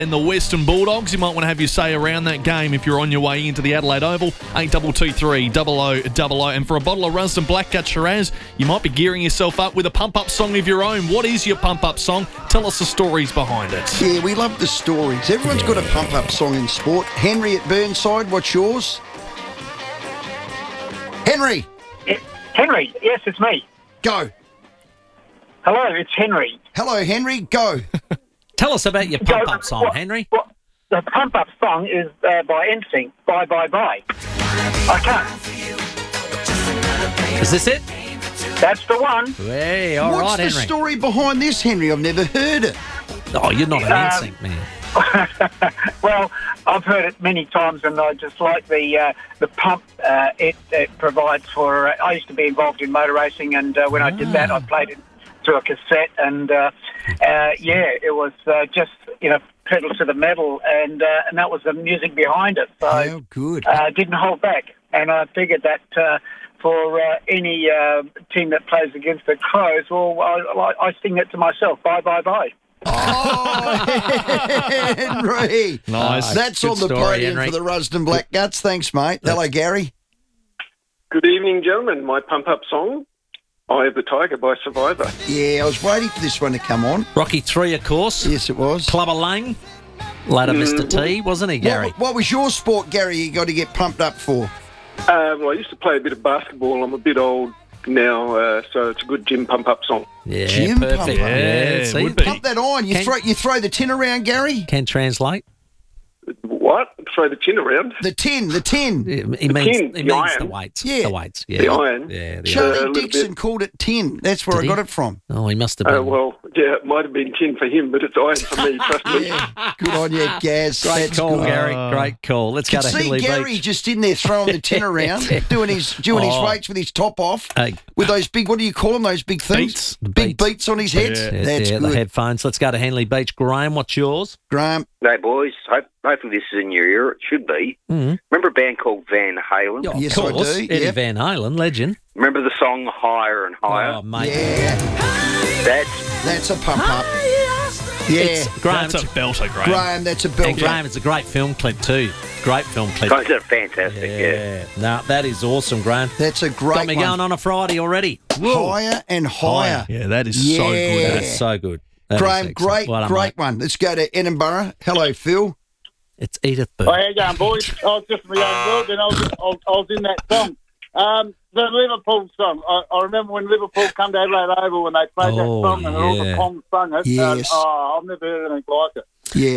And the Western Bulldogs, you might want to have your say around that game if you're on your way into the Adelaide Oval, 8223 0000. And for a bottle of Rusden Black Gut Shiraz, you might be gearing yourself up with a pump-up song of your own. What is your pump-up song? Tell us the stories behind it. Yeah, we love the stories. Everyone's got a pump-up song in sport. Henry at Burnside, what's yours? Henry! Henry, yes, it's me. Go. Hello, it's Henry. Hello, Henry. Go. Tell us about your pump-up song, Henry. The pump-up song is by NSYNC, Bye Bye Bye. I can't. Is this it? That's the one. Hey, all right, What's the Henry. story behind this, Henry? I've never heard it. Oh, you're not an NSYNC man. Well, I've heard it many times, and I just like the pump it provides for. I used to be involved in motor racing, and when I did that, I played it to a cassette, and it was just pedal to the metal, and that was the music behind it. So How good. Didn't hold back, and I figured that for any team that plays against the Crows, well, I sing it to myself. Bye bye bye. Oh, Henry. Nice. That's Good on the story, podium Henry. for the Rusden Black Guts. Thanks, mate. Hello, Gary. Good evening, gentlemen. My pump-up song, Eye of the Tiger by Survivor. Yeah, I was waiting for this one to come on. Rocky 3, of course. Yes, it was. Clubber Lang. Later, Mr. T, wasn't he, Gary? What was your sport, Gary, you got to get pumped up for? Well, I used to play a bit of basketball. I'm a bit old now, so it's a good gym pump-up song. Yeah, Gym perfect. pump-up. Yeah, see, would be. Pump that on. You throw the tin around, Gary? can translate. What? Throw the tin around? The tin. He means tin, the the iron. weights. Yeah. The weights. Yeah. The iron. Yeah, the Charlie little Dixon bit. called it tin. That's where Did I got he? it from. Oh, he must have been. Well, yeah, it might have been tin for him, but it's iron for me, trust me. Yeah. Good on you, Gaz. Great That's call, good. Gary. Great call. Let's go Could to see Henley Gary Beach. just in there throwing the tin around, doing his weights with his top off, Hey. with those big, what do you call them, those big things? Beats. Big beats on his head. Yeah. That's the good. headphones. Let's go to Henley Beach. Graham, what's yours? Graham, Hey, boys. Hopefully this is in your ear. It should be. Mm-hmm. Remember a band called Van Halen? Of Yes, I course. do, Eddie yep. Van Halen, legend. Remember the song Higher and Higher? Oh, mate. yeah, That's that's a pump up. Yeah, Graham, That's a belter, Graham. Graham, that's a and belt. Graham, it's a great film clip too. Great film clip. guys are fantastic, yeah. No, that is awesome, Graham. That's a great Got me one. going on a Friday already. Higher and higher. Yeah, that is so Yeah. good. That's so good. That is Graham, excellent. Well done, great mate. one. Let's go to Edinburgh. Hello, Phil. It's Edith Oh, Burke. how you going, boys? I was just in my own world, and I was in that song. The Liverpool song. I remember when Liverpool come to Adelaide Oval when they played that Oh, song, and all yeah. the Poms sung it. Yes. I've never heard anything like it. Yeah.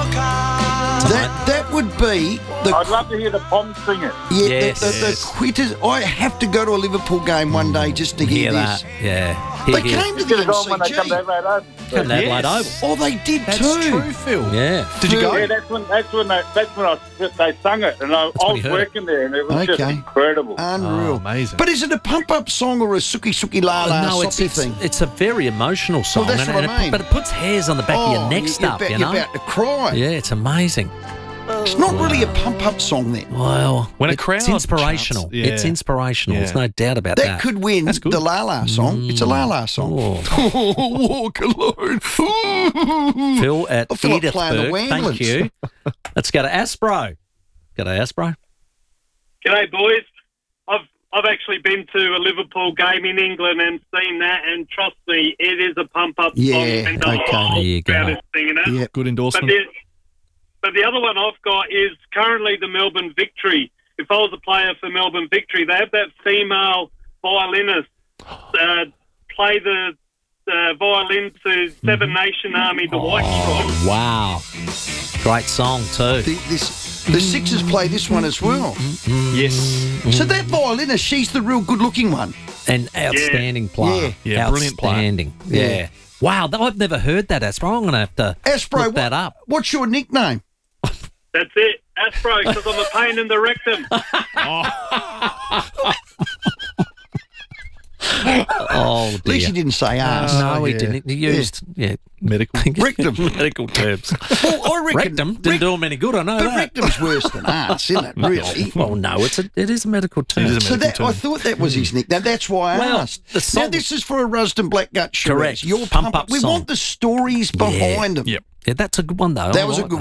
That would be the I'd love to hear the Poms sing it. Yes. the quitters. I have to go to a Liverpool game one day just to hear Hear this. that? Yeah. They Hear, hear. came to the Get it on when they come to MCG. Adelaide Oval. Come to Adelaide Yes. Oval. Oh, they did That's too. true, Phil. Yeah. Did you go? Yeah, that's when they sung it, and I when was you heard working there, and it was just Okay. incredible. Unreal. Oh, amazing. But is it a pump-up song or a suki la la no, soppy it's thing? it's a very emotional song. that's what I mean. But it puts hairs on the back of your neck you're stuff, about, you know? You're about to cry. Yeah, it's amazing. It's not really a pump-up song then. Well, When a it's crowd inspirational. chants, yeah. It's inspirational. There's Yeah. no doubt about That that. could win That's good. the La La song. It's a La La song. Walk alone. Phil at I feel like playing the Edithburg. Thank Wamblins. you. Let's go to Aspro. Go to Aspro. G'day, boys. I've actually been to a Liverpool game in England and seen that, and trust me, it is a pump-up Yeah, song, and the okay. whole There you go. crowd is singing it. Yeah. Good But endorsement. the other one I've got is currently the Melbourne Victory. If I was a player for Melbourne Victory, they have that female violinist play the violin to Seven Nation Army, the White Stripes. Wow. Great song, too. The Sixers play this one as well. Yes. So that violinist, she's the real good-looking one. An outstanding player. Yeah. Yeah, brilliant player. Outstanding. Yeah. Wow, I've never heard that, Aspro. I'm going to have to Aspro, look that up. what's your nickname? That's it. Aspro, because I'm a pain in the rectum. Oh, At least he dear. didn't say ass. No, he didn't. He used Medical. Rectum. medical terms. Well, I reckon Rectum didn't do him any good, I know but that. rectum's worse than ass, isn't it, really? Well, no, it is a medical term. It is a So medical I term. thought that was his nickname. That's why I Well, asked. the song- Now, this is for a Rusden Blackgut Shiraz. Correct. Your Pump Up We song. want the stories behind them. Yep. Yeah, that's a good one, though. That I was a like good